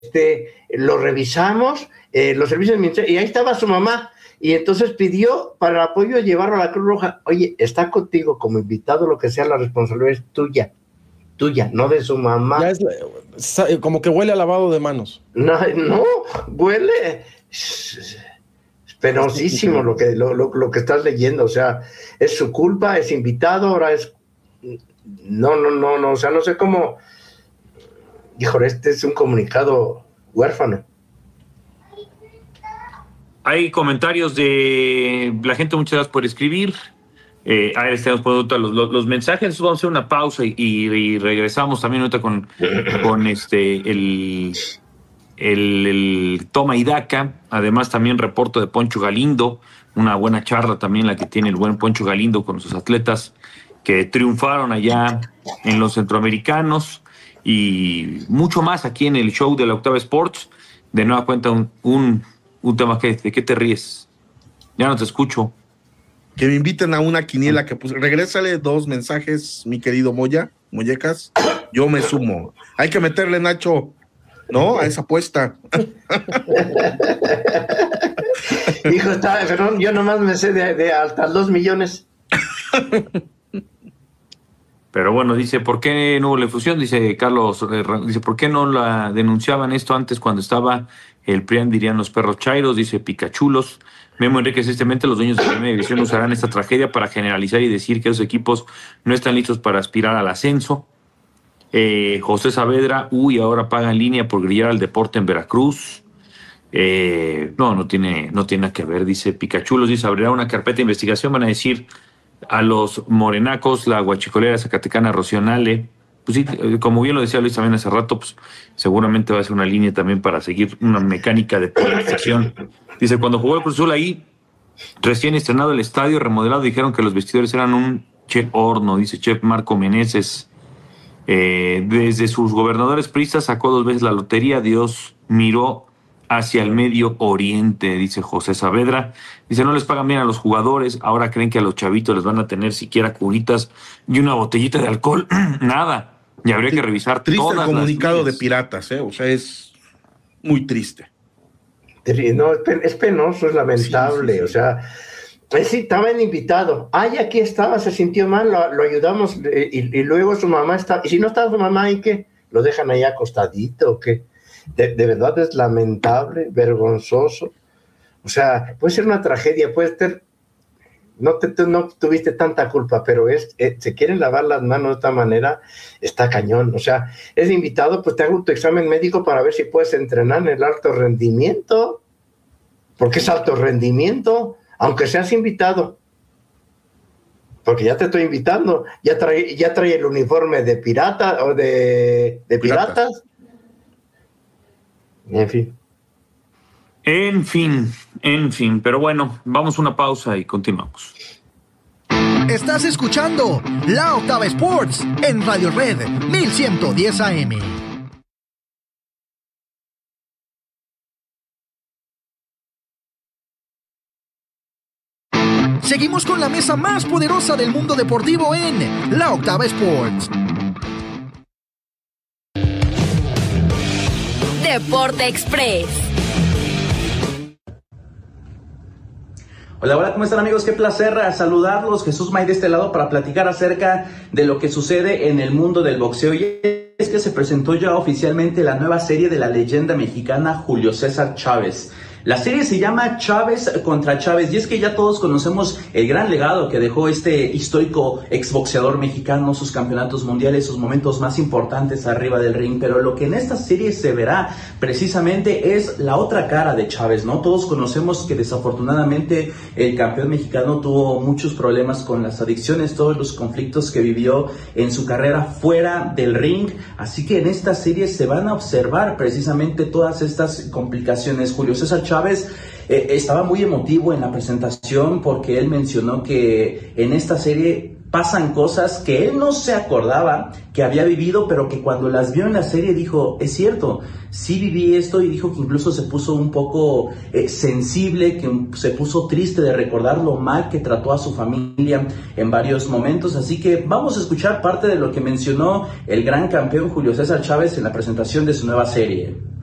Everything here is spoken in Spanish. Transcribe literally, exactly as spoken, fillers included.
este, lo revisamos, eh, los servicios administrativos, y ahí estaba su mamá, y entonces pidió para el apoyo llevarlo a la Cruz Roja. Oye, está contigo como invitado, lo que sea, la responsabilidad es tuya, tuya, no de su mamá. Ya es, como que huele a lavado de manos. No, no, huele penosísimo lo que, lo, lo, lo que estás leyendo, o sea, es su culpa, es invitado, ahora es... No, no, no, no, o sea, no sé cómo... Híjole, este es un comunicado huérfano. Hay comentarios de la gente, muchas gracias por escribir. Eh, a ver, estamos poniendo los, los, los mensajes. Vamos a hacer una pausa y, y regresamos también ahorita con, con este el, el, el toma y daca. Además, también reporto de Poncho Galindo, una buena charla también la que tiene el buen Poncho Galindo con sus atletas que triunfaron allá en los centroamericanos, y mucho más aquí en el show de la Octava Sports. De nueva cuenta, un, un, un tema que, ¿de qué te ríes? Ya no te escucho. Que me inviten a una quiniela que pues regrésale dos mensajes, mi querido Moya, Mollecas, yo me sumo. Hay que meterle, Nacho, ¿no? A esa apuesta. Hijo, está, perdón, yo nomás me sé de, de hasta dos millones. Pero bueno, dice, ¿por qué no hubo la fusión? Dice Carlos, eh, dice, ¿por qué no la denunciaban esto antes cuando estaba el P R I A N, dirían los perros chairos? Dice Picachulos. Memo Enrique, tristemente los dueños de la primera división usarán esta tragedia para generalizar y decir que esos equipos no están listos para aspirar al ascenso. Eh, José Saavedra, uy, ahora pagan línea por grillar al deporte en Veracruz. Eh, no, no tiene, no tiene nada que ver, dice Picachulos. Dice, abrirá una carpeta de investigación, van a decir a los morenacos, la guachicolera zacatecana Rocío Nale. Pues sí, como bien lo decía Luis también hace rato, pues seguramente va a ser una línea también para seguir una mecánica de polarización. Dice, cuando jugó el Cruz Azul ahí, recién estrenado el estadio, remodelado, dijeron que los vestidores eran un chef horno, dice Chef Marco Meneses. Eh, desde sus gobernadores priistas sacó dos veces la lotería, Dios miró hacia el Medio Oriente, dice José Saavedra. Dice, no les pagan bien a los jugadores, ahora creen que a los chavitos les van a tener siquiera curitas y una botellita de alcohol. Nada. Y habría que revisar triste todas el comunicado las de Piratas, ¿eh? O sea, es muy triste. No, es penoso, es lamentable, sí, sí, sí. O sea, sí, estaba el invitado. Ay, aquí estaba, se sintió mal, lo, lo ayudamos, y, y luego su mamá está, y si no está su mamá, ¿y qué? ¿Lo dejan ahí acostadito o qué? De, de verdad es lamentable, vergonzoso. O sea, puede ser una tragedia, puede ser, no, te, no tuviste tanta culpa, pero es, eh, se quieren lavar las manos de esta manera, está cañón. O sea, es invitado, pues te hago tu examen médico para ver si puedes entrenar en el alto rendimiento, porque es alto rendimiento, aunque seas invitado. Porque ya te estoy invitando, ya trae, ya trae el uniforme de pirata o de, de piratas. piratas. En fin. En fin, en fin. Pero bueno, vamos a una pausa y continuamos. Estás escuchando La Octava Sports en Radio Red mil ciento diez A M. Seguimos con la mesa más poderosa del mundo deportivo en La Octava Sports. Deporte Express. Hola, hola, ¿cómo están, amigos? Qué placer saludarlos. Jesús May de este lado para platicar acerca de lo que sucede en el mundo del boxeo. Y es que se presentó ya oficialmente la nueva serie de la leyenda mexicana Julio César Chávez. La serie se llama Chávez contra Chávez, y es que ya todos conocemos el gran legado que dejó este histórico exboxeador mexicano, sus campeonatos mundiales, sus momentos más importantes arriba del ring, pero lo que en esta serie se verá precisamente es la otra cara de Chávez, ¿no? Todos conocemos que desafortunadamente el campeón mexicano tuvo muchos problemas con las adicciones, todos los conflictos que vivió en su carrera fuera del ring, así que en esta serie se van a observar precisamente todas estas complicaciones. Julio César Chávez eh, estaba muy emotivo en la presentación porque él mencionó que en esta serie pasan cosas que él no se acordaba que había vivido, pero que cuando las vio en la serie dijo, es cierto, sí viví esto, y dijo que incluso se puso un poco eh, sensible, que se puso triste de recordar lo mal que trató a su familia en varios momentos. Así que vamos a escuchar parte de lo que mencionó el gran campeón Julio César Chávez en la presentación de su nueva serie.